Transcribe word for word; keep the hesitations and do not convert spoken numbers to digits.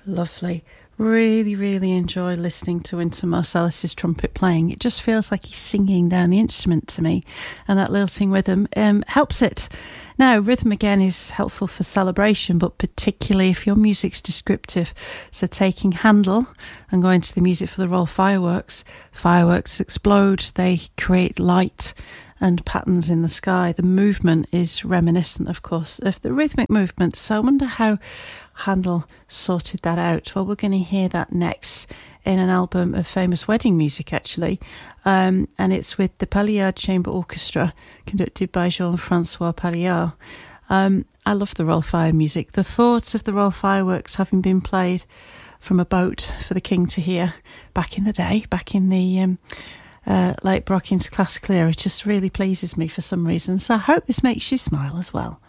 Lovely. Really, really enjoy listening to Wynton Marsalis's trumpet playing. It just feels like he's singing down the instrument to me, and that lilting rhythm um, helps it. Now, rhythm again is helpful for celebration, but particularly if your music's descriptive. So taking Handel and going to the music for the Royal Fireworks, fireworks explode, they create light and patterns in the sky. The movement is reminiscent, of course, of the rhythmic movement. So I wonder how Handel sorted that out. Well, we're going to hear that next in an album of famous wedding music, actually. Um, and it's with the Palliard Chamber Orchestra, conducted by Jean-Francois Palliard. Um, I love the Royal Fire music. The thoughts of the Royal Fireworks having been played from a boat for the king to hear back in the day, back in the... Um, Uh, late Baroque into classical era, just really pleases me for some reason. So I hope this makes you smile as well.